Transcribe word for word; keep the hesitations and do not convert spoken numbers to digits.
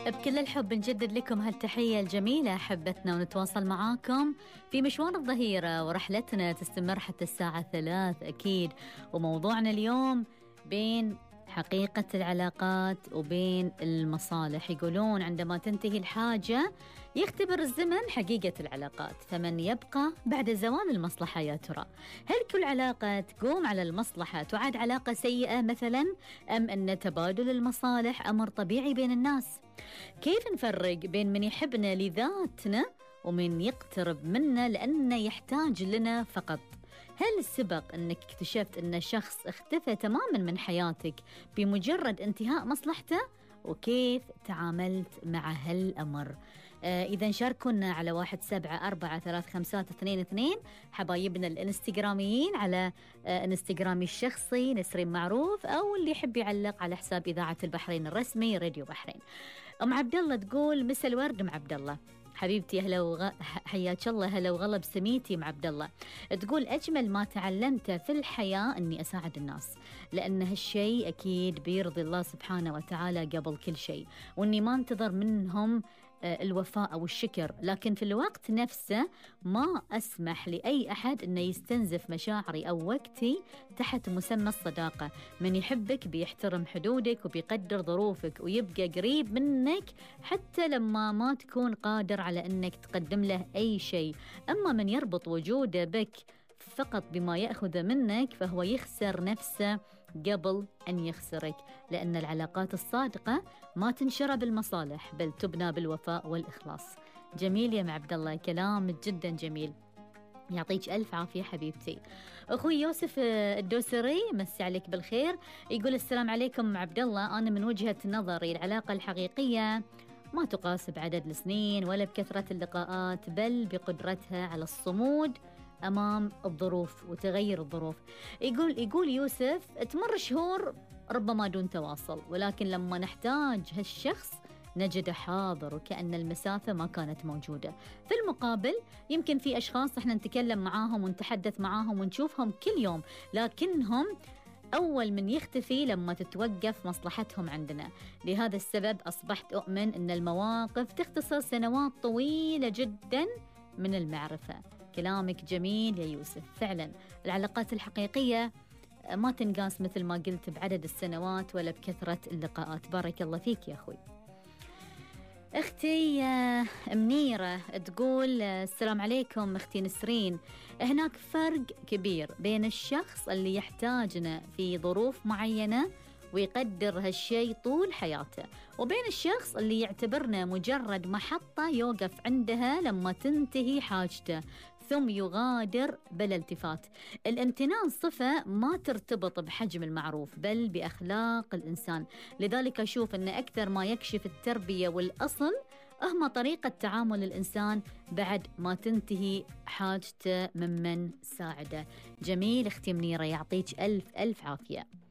بكل الحب نجدد لكم هالتحية الجميلة أحبتنا، ونتواصل معاكم في مشوار الظهيرة، ورحلتنا تستمر حتى الساعة ثلاث أكيد. وموضوعنا اليوم بين حقيقة العلاقات وبين المصالح. يقولون عندما تنتهي الحاجة يختبر الزمن حقيقة العلاقات، فمن يبقى بعد زوال المصلحة يا ترى؟ هل كل علاقة تقوم على المصلحة تعد علاقة سيئة مثلا، أم أن تبادل المصالح أمر طبيعي بين الناس؟ كيف نفرق بين من يحبنا لذاتنا ومن يقترب منا لأنه يحتاج لنا فقط؟ هل سبق أنك اكتشفت أن شخص اختفى تماما من حياتك بمجرد انتهاء مصلحته؟ وكيف تعاملت مع هالأمر؟ آه إذا شاركونا على واحد سبعة أربعة ثلاث خمسات اثنين اثنين، حبايبنا الانستغراميين على آه انستغرامي الشخصي نسرين معروف، أو اللي يحب يعلق على حساب إذاعة البحرين الرسمي راديو بحرين. أم عبد الله تقول مسا الورد ام عبد الله حبيبتي، هلا وغ... حياك الله، هلا وغلب سميتي مع عبد الله. تقول أجمل ما تعلمته في الحياة أني أساعد الناس، لأن هالشيء أكيد بيرضي الله سبحانه وتعالى قبل كل شيء، وأني ما انتظر منهم الوفاء أو الشكر، لكن في الوقت نفسه ما أسمح لأي أحد أنه يستنزف مشاعري أو وقتي تحت مسمى الصداقة. من يحبك بيحترم حدودك وبيقدر ظروفك ويبقى قريب منك حتى لما ما تكون قادر على أنك تقدم له أي شيء. أما من يربط وجوده بك فقط بما يأخذ منك فهو يخسر نفسه قبل أن يخسرك، لأن العلاقات الصادقة ما تنشرى بالمصالح بل تبنى بالوفاء والإخلاص. جميل يا عبد الله، كلام جدا جميل، يعطيك ألف عافية حبيبتي. أخوي يوسف الدوسري مسي عليك بالخير، يقول السلام عليكم عبد الله، أنا من وجهة نظري العلاقة الحقيقية ما تقاس بعدد السنين ولا بكثرة اللقاءات، بل بقدرتها على الصمود أمام الظروف وتغير الظروف. يقول يقول يوسف تمر شهور ربما دون تواصل، ولكن لما نحتاج هالشخص نجده حاضر وكأن المسافة ما كانت موجودة. في المقابل يمكن في أشخاص احنا نتكلم معاهم ونتحدث معاهم ونشوفهم كل يوم، لكنهم أول من يختفي لما تتوقف مصلحتهم عندنا. لهذا السبب أصبحت أؤمن أن المواقف تختصر سنوات طويلة جدا من المعرفة. كلامك جميل يا يوسف، فعلا العلاقات الحقيقية ما تنقاس مثل ما قلت بعدد السنوات ولا بكثرة اللقاءات. بارك الله فيك يا أخوي. أختي منيرة تقول السلام عليكم أختي نسرين، هناك فرق كبير بين الشخص اللي يحتاجنا في ظروف معينة ويقدر هالشيء طول حياته، وبين الشخص اللي يعتبرنا مجرد محطة يوقف عندها لما تنتهي حاجته ثم يغادر بلا التفات. الامتنان صفة ما ترتبط بحجم المعروف بل بأخلاق الإنسان، لذلك أشوف أن أكثر ما يكشف التربية والأصل أهم طريقة تعامل الإنسان بعد ما تنتهي حاجته ممن ساعده. جميل أختي منيرة، يعطيك ألف ألف عافية.